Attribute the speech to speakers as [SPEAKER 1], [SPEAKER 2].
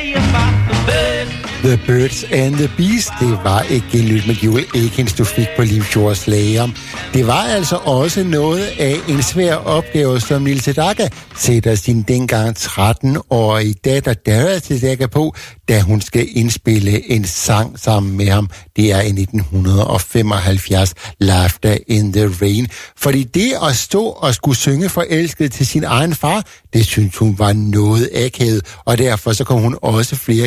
[SPEAKER 1] The Birds and the Bees, det var ikke nyt med Joel Akins, du fik på Liv Shores lager. Det var altså også noget af en svær opgave, som Neil Sedaka sætter sin dengang 13-årige datter Dara Sedaka på, da hun skal indspille en sang sammen med ham. Det er i 1975, Laughter in the Rain. Fordi det at stå og skulle synge forelsket til sin egen far, det synes hun var noget akavet, og derfor så kom hun også flere